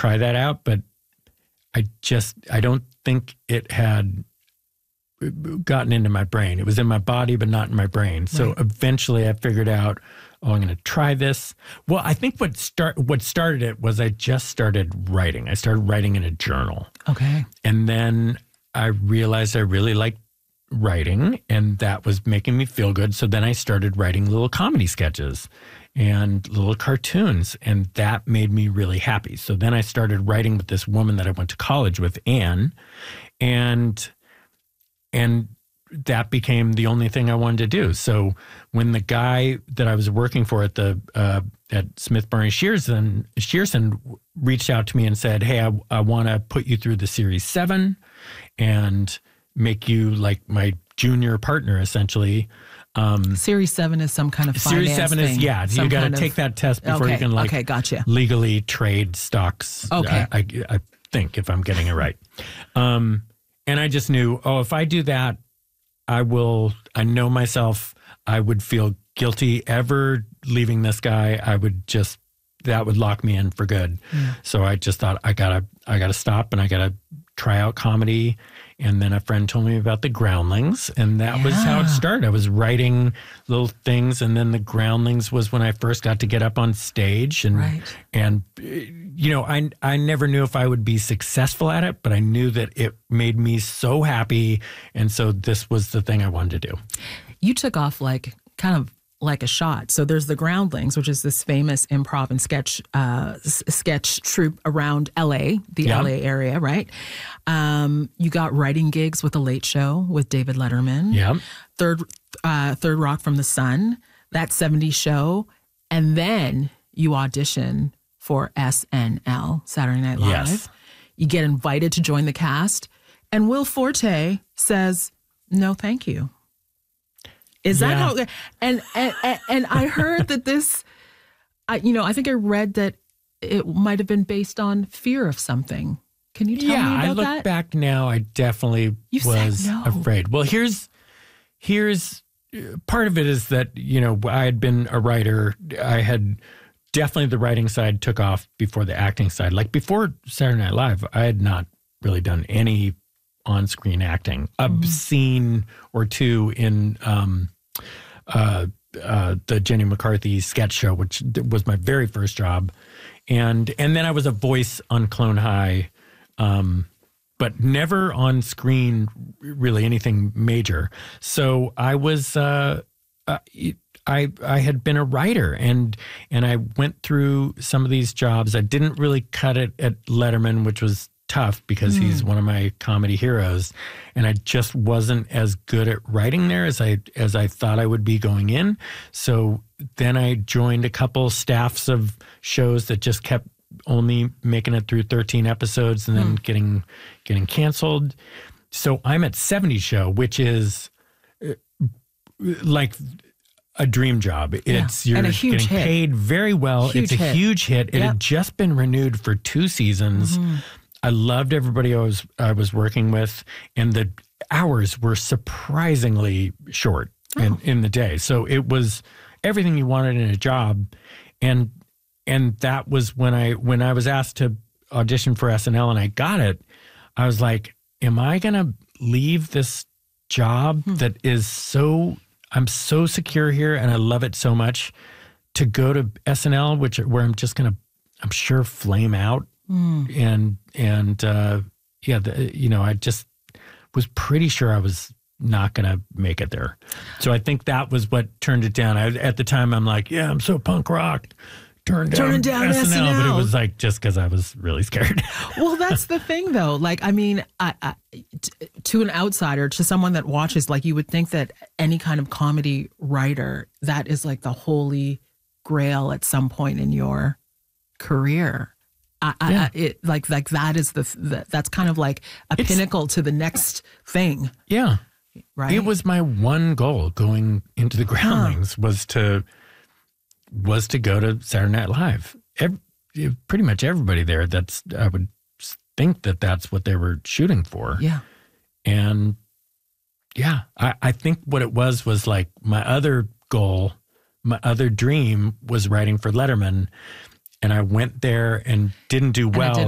try that out, but I don't think it had gotten into my brain. It was in my body, but not in my brain. So eventually I figured out, I'm going to try this. Well, I think what started it was I just started writing. I started writing in a journal. Okay. And then I realized I really liked writing, and that was making me feel good. So then I started writing little comedy sketches and little cartoons, and that made me really happy. So then I started writing with this woman that I went to college with, Anne, and that became the only thing I wanted to do. So when the guy that I was working for at Smith Barney Shearson reached out to me and said, "Hey, I want to put you through the Series 7 and make you like my junior partner, essentially." Series 7 is some kind of finance Series 7 thing. is, you got to take that test before you can gotcha. legally trade stocks. Okay. I think, if I'm getting it right. And I just knew, if I do that, I know myself, I would feel guilty ever leaving this guy. That would lock me in for good. Yeah. So I just thought I gotta stop, and I gotta try out comedy. And then a friend told me about the Groundlings, and that was how it started. I was writing little things, and then the Groundlings was when I first got to get up on stage. And I never knew if I would be successful at it, but I knew that it made me so happy, and so this was the thing I wanted to do. You took off like kind of like a shot. So there's the Groundlings, which is this famous improv and sketch troupe around LA, the LA area, right? You got writing gigs with The Late Show with David Letterman. Yeah. Third Rock from the Sun, that 70s show. And then you audition for SNL, Saturday Night Live. Yes. You get invited to join the cast. And Will Forte says, "No, thank you." Is that how? And I heard that this, I think I read that it might have been based on fear of something. Can you tell me about that? Yeah, I look back now, I definitely was afraid. Well, here's part of it is that, I had been a writer. I had definitely, the writing side took off before the acting side. Like before Saturday Night Live, I had not really done any on-screen acting. A scene or two in the Jenny McCarthy sketch show, which was my very first job. And then I was a voice on Clone High, but never on screen really anything major. So I was I had been a writer, and I went through some of these jobs. I didn't really cut it at Letterman, which was tough because he's one of my comedy heroes, and I just wasn't as good at writing there as I thought I would be going in. So then I joined a couple staffs of shows that just kept only making it through 13 episodes and then getting canceled. So I'm at 70 Show, which is like a dream job. You're getting paid very well. It's a huge hit. It had just been renewed for 2 seasons. I loved everybody I was working with, and the hours were surprisingly short in the day. So it was everything you wanted in a job, and that was when I was asked to audition for SNL and I got it. I was like, am I going to leave this job that is I'm so secure here and I love it so much, to go to SNL, where I'm just going to, I'm sure, flame out. I just was pretty sure I was not going to make it there. So I think that was what turned it down. At the time, I'm like, I'm so punk rock. Turning down SNL, but it was like just because I was really scared. Well, that's the thing, though. Like, I mean, to an outsider, to someone that watches, like, you would think that any kind of comedy writer, that is like the holy grail at some point in your career. That is that's kind of like it's pinnacle to the next thing. Yeah, right. It was my one goal going into the Groundlings was to go to Saturday Night Live. Pretty much everybody there. I would think that's what they were shooting for. Yeah, and I think what it was like my other goal, my other dream was writing for Letterman. And I went there and didn't do well.